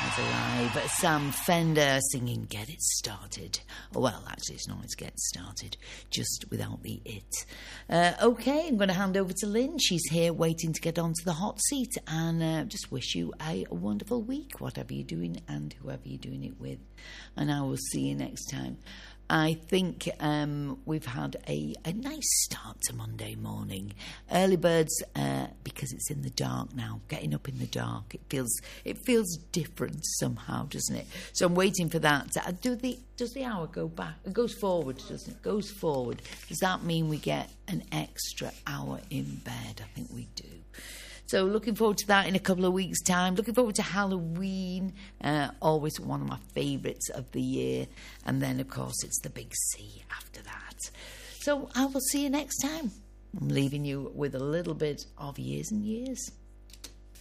has arrived. Sam Fender singing Get It Started. Well, actually, it's not Let's Get Started, just without the it. Okay, I'm going to hand over to Lynn. She's here waiting to get onto the hot seat, and just wish you a wonderful week, whatever you're doing and whoever you're doing it with. And I will see you next time. I think we've had a nice start to Monday morning. Early birds, because it's in the dark now. Getting up in the dark, it feels different somehow, doesn't it? So I'm waiting for that. Does the hour go back? It goes forward, doesn't it? It goes forward. Does that mean we get an extra hour in bed? I think we do. So looking forward to that in a couple of weeks' time. Looking forward to Halloween, always one of my favourites of the year. And then, of course, it's the big C after that. So I will see you next time. I'm leaving you with a little bit of Years and Years.